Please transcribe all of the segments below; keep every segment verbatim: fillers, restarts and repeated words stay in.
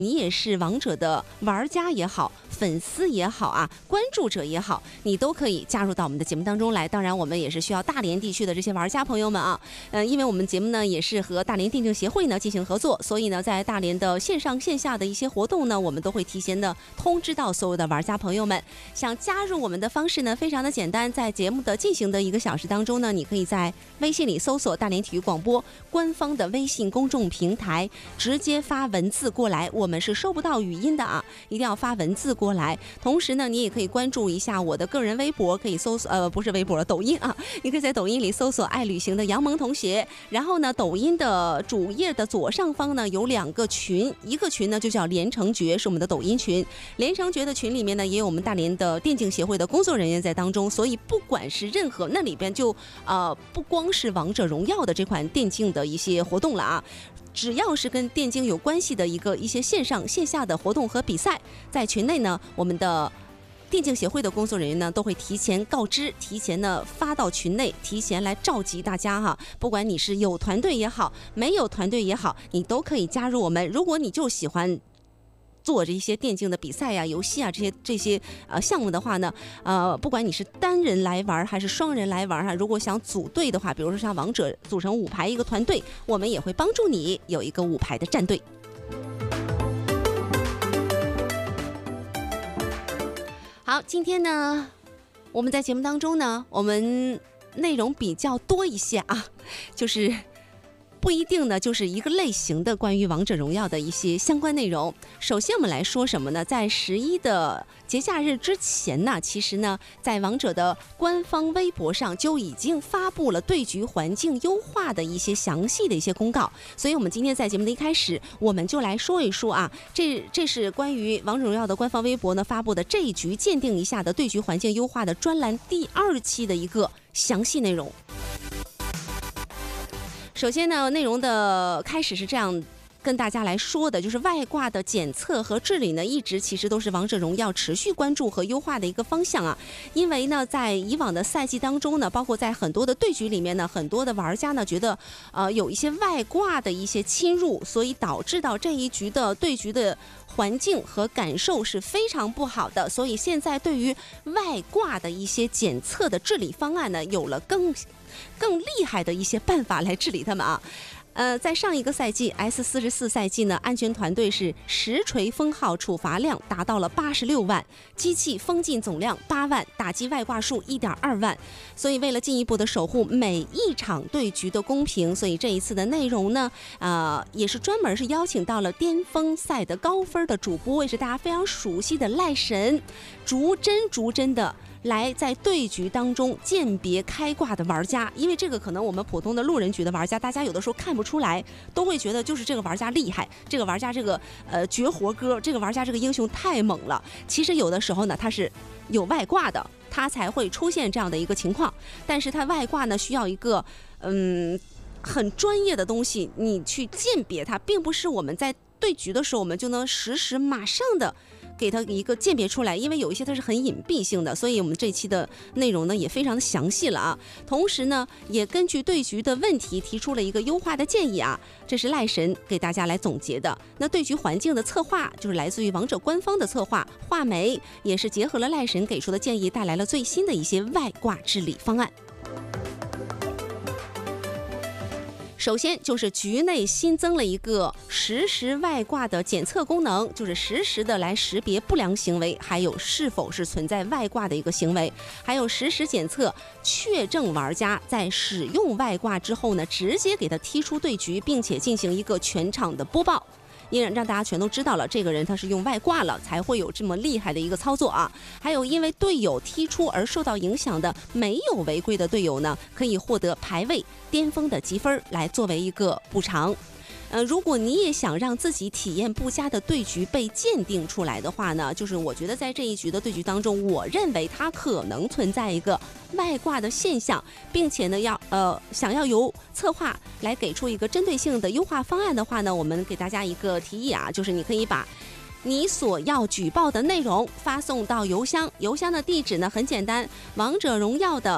你也是王者的玩家也好，粉丝也好啊，关注者也好，你都可以加入到我们的节目当中来。当然，我们也是需要大连地区的这些玩家朋友们啊，呃，因为我们节目呢也是和大连电竞协会呢进行合作，所以呢，在大连的线上线下的一些活动呢，我们都会提前的通知到所有的玩家朋友们。想加入我们的方式呢，非常的简单，在节目的进行的一个小时当中呢，你可以在微信里搜索大连体育广播官方的微信公众平台，直接发文字过来，我们是收不到语音的啊，一定要发文字过来。同时呢，你也可以关注一下我的个人微博，可以搜索呃不是微博，抖音啊，你可以在抖音里搜索爱旅行的杨萌同学。然后呢，抖音的主页的左上方呢有两个群，一个群呢就叫连城诀，是我们的抖音群。连城诀的群里面呢也有我们大连的电竞协会的工作人员在当中，所以不管是任何那里边就呃不光是王者荣耀的这款电竞的一些活动了啊。只要是跟电竞有关系的一个一些线上线下的活动和比赛，在群内呢，我们的电竞协会的工作人员呢都会提前告知，提前呢发到群内，提前来召集大家哈。不管你是有团队也好，没有团队也好，你都可以加入我们。如果你就喜欢做这些电竞的比赛呀、游戏啊这些这些呃项目的话呢，呃，不管你是单人来玩还是双人来玩哈，如果想组队的话，比如说像王者组成五排一个团队，我们也会帮助你有一个五排的战队。好，今天呢，我们在节目当中呢，我们内容比较多一些啊，就是不一定呢，就是一个类型的关于王者荣耀的一些相关内容。首先我们来说什么呢？在十一的节假日之前呢，其实呢，在王者的官方微博上就已经发布了对局环境优化的一些详细的一些公告。所以我们今天在节目的一开始，我们就来说一说啊，这这是关于王者荣耀的官方微博呢发布的这一局鉴定一下的对局环境优化的专栏第二期的一个详细内容。首先呢，内容的开始是这样跟大家来说的，就是外挂的检测和治理呢，一直其实都是王者荣耀持续关注和优化的一个方向啊。因为呢，在以往的赛季当中呢，包括在很多的对局里面呢，很多的玩家呢觉得呃有一些外挂的一些侵入，所以导致到这一局的对局的环境和感受是非常不好的。所以现在对于外挂的一些检测的治理方案呢，有了更更厉害的一些办法来治理他们啊。呃，在上一个赛季 S 四十四 赛季呢，安全团队是实锤封号处罚量达到了八十六万，机器封禁总量八万，打击外挂数一点二万。所以为了进一步的守护每一场对局的公平，所以这一次的内容呢，呃，也是专门是邀请到了巅峰赛的高分的主播，也是大家非常熟悉的赖神，逐帧逐帧的来在对局当中鉴别开挂的玩家。因为这个可能我们普通的路人局的玩家，大家有的时候看不出来，都会觉得就是这个玩家厉害，这个玩家这个呃绝活哥，这个玩家这个英雄太猛了。其实有的时候呢，他是有外挂的，他才会出现这样的一个情况。但是他外挂呢，需要一个嗯很专业的东西，你去鉴别它，并不是我们在对局的时候我们就能实时马上的给它一个鉴别出来，因为有一些它是很隐蔽性的，所以我们这期的内容呢也非常的详细了啊。同时呢，也根据对局的问题提出了一个优化的建议啊，这是赖神给大家来总结的。那对局环境的策划就是来自于王者官方的策划，画眉也是结合了赖神给出的建议，带来了最新的一些外挂治理方案。首先就是局内新增了一个实时外挂的检测功能，就是实时的来识别不良行为，还有是否是存在外挂的一个行为，还有实时检测确证玩家在使用外挂之后呢，直接给他踢出对局，并且进行一个全场的播报。因为让大家全都知道了，这个人他是用外挂了，才会有这么厉害的一个操作啊。还有因为队友踢出而受到影响的没有违规的队友呢，可以获得排位巅峰的积分来作为一个补偿。呃，如果你也想让自己体验不佳的对局被鉴定出来的话呢，就是我觉得在这一局的对局当中，我认为它可能存在一个外挂的现象，并且呢要呃想要由策划来给出一个针对性的优化方案的话呢，我们给大家一个提议啊，就是你可以把你所要举报的内容发送到邮箱，邮箱的地址呢很简单，王者荣耀的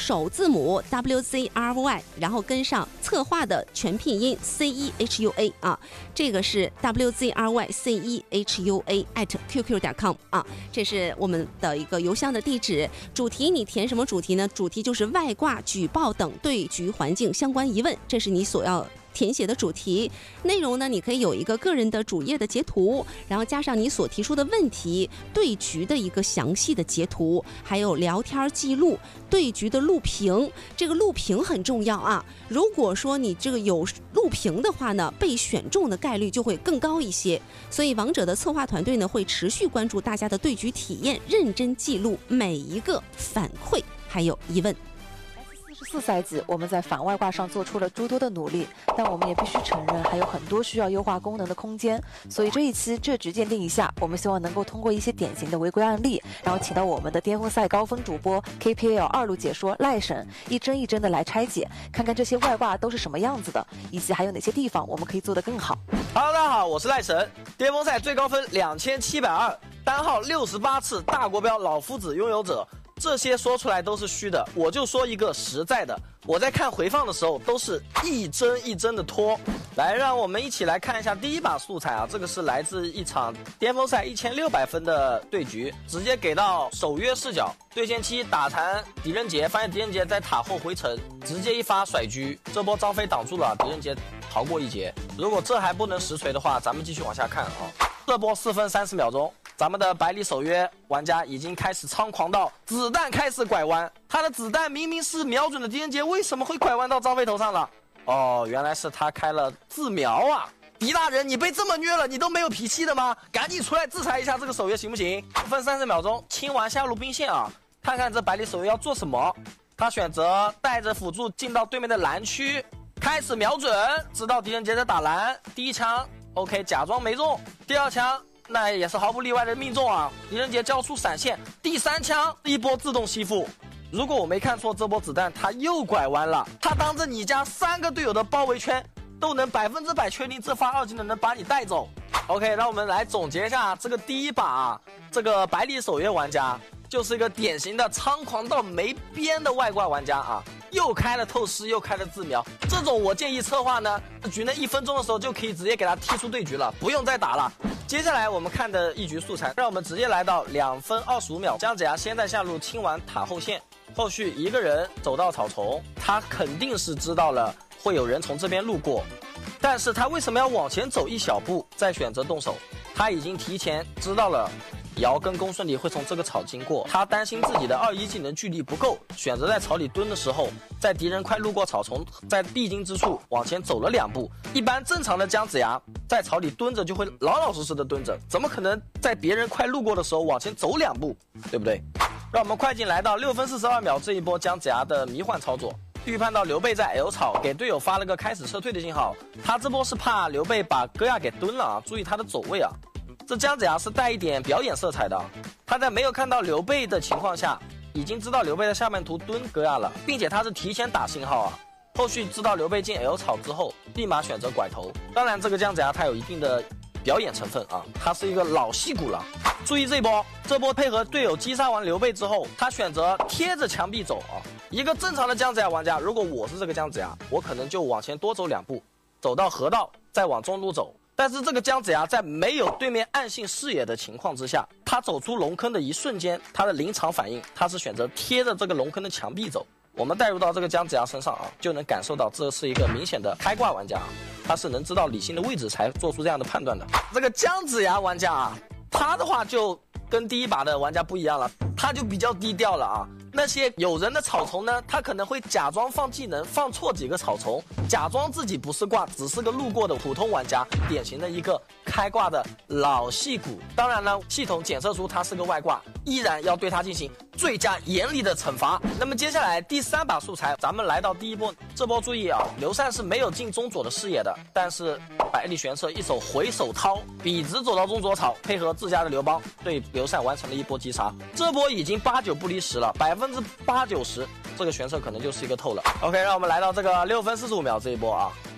首字母 W Z R Y， 然后跟上策划的全拼音 C E H U A 啊，这个是 W Z R Y C E H U A at Q Q 点 com 啊，这是我们的一个邮箱的地址。主题你填什么主题呢？主题就是外挂、举报等对局环境相关疑问，这是你所要填写的主题内容呢，你可以有一个个人的主页的截图，然后加上你所提出的问题、对局的一个详细的截图，还有聊天记录、对局的录屏。这个录屏很重要啊！如果说你这个有录屏的话呢，被选中的概率就会更高一些。所以王者的策划团队呢，会持续关注大家的对局体验，认真记录每一个反馈还有疑问。 四赛季，我们在反外挂上做出了诸多的努力，但我们也必须承认，还有很多需要优化功能的空间。所以这一期这局鉴定一下，我们希望能够通过一些典型的违规案例，然后请到我们的巅峰赛高分主播 K P L 二路解说赖神，一帧一帧的来拆解，看看这些外挂都是什么样子的，以及还有哪些地方我们可以做得更好。 Hello， 大家好，我是赖神，巅峰赛最高分两千七百二，单号六十八次大国标老夫子拥有者。这些说出来都是虚的，我就说一个实在的。我在看回放的时候，都是一帧一帧的拖。来，让我们一起来看一下第一把素材啊，这个是来自一场巅峰赛一千六百分的对局，直接给到守约视角，对线期打残狄仁杰，发现狄仁杰在塔后回城，直接一发甩狙，这波张飞挡住了，狄仁杰逃过一劫。如果这还不能实锤的话，咱们继续往下看啊。这波四分三十秒钟。咱们的百里守约玩家已经开始猖狂到子弹开始拐弯，他的子弹明明是瞄准的狄仁杰，为什么会拐弯到张飞头上了？哦，原来是他开了自瞄啊！狄大人，你被这么虐了，你都没有脾气的吗？赶紧出来制裁一下这个守约行不行？分三十秒钟清完下路兵线啊，看看这百里守约要做什么。他选择带着辅助进到对面的蓝区，开始瞄准，知道狄仁杰在打蓝，第一枪 OK 假装没中，第二枪。那也是毫不例外的命中啊！狄仁杰交出闪现，第三枪一波自动吸附。如果我没看错，这波子弹他又拐弯了。他当着你家三个队友的包围圈，都能百分之百确定这发二技能能把你带走。OK， 让我们来总结一下这个第一把啊，这个百里守约玩家就是一个典型的猖狂到没边的外挂玩家啊。又开了透视，又开了自瞄，这种我建议策划呢，局内一分钟的时候就可以直接给他踢出对局了，不用再打了。接下来我们看的一局素材，让我们直接来到两分二十五秒，姜子牙先在下路清完塔后线，后续一个人走到草丛，他肯定是知道了会有人从这边路过，但是他为什么要往前走一小步再选择动手？他已经提前知道了瑶跟公孙离会从这个草经过，他担心自己的二一技能距离不够，选择在草里蹲的时候，在敌人快路过草丛，在必经之处往前走了两步。一般正常的姜子牙在草里蹲着就会老老实实的蹲着，怎么可能在别人快路过的时候往前走两步，对不对？让我们快进来到六分四十二秒，这一波姜子牙的迷幻操作，预判到刘备在 L 草给队友发了个开始撤退的信号，他这波是怕刘备把戈亚给蹲了啊，注意他的走位啊。这姜子牙是带一点表演色彩的，他在没有看到刘备的情况下，已经知道刘备在下面图蹲戈亚了，并且他是提前打信号啊。后续知道刘备进 L 草之后，立马选择拐头。当然，这个姜子牙他有一定的表演成分啊，他是一个老戏骨了。注意这波，这波配合队友击杀完刘备之后，他选择贴着墙壁走啊。一个正常的姜子牙玩家，如果我是这个姜子牙，我可能就往前多走两步，走到河道，再往中路走。但是这个姜子牙在没有对面暗信视野的情况之下，他走出龙坑的一瞬间，他的临场反应，他是选择贴着这个龙坑的墙壁走。我们带入到这个姜子牙身上啊，就能感受到这是一个明显的开挂玩家，他是能知道李信的位置才做出这样的判断的。这个姜子牙玩家啊，他的话就跟第一把的玩家不一样了，他就比较低调了啊。那些有人的草丛呢，他可能会假装放技能，放错几个草丛，假装自己不是挂，只是个路过的普通玩家，典型的一个开挂的老戏骨。当然呢，系统检测出他是个外挂，依然要对他进行最佳严厉的惩罚。那么接下来第三把素材，咱们来到第一波，这波注意啊，刘禅是没有进中左的视野的，但是百里玄策一手回手掏，笔直走到中左草，配合自家的刘邦，对刘禅完成了一波击杀。这波已经八九不离十了，百分之八九十，这个玄策可能就是一个透了。OK， 让我们来到这个六分四十五秒这一波啊，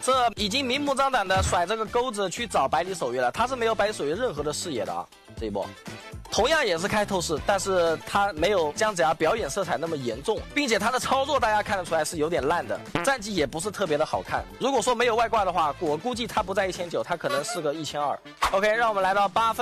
这已经明目张胆的甩这个钩子去找百里守约了，他是没有百里守约任何的视野的啊，这一波。同样也是开透视，但是他没有姜子牙表演色彩那么严重，并且他的操作大家看得出来是有点烂的，战绩也不是特别的好看。如果说没有外挂的话，我估计他不在一千九，他可能是个一千二。OK， 让我们来到八分。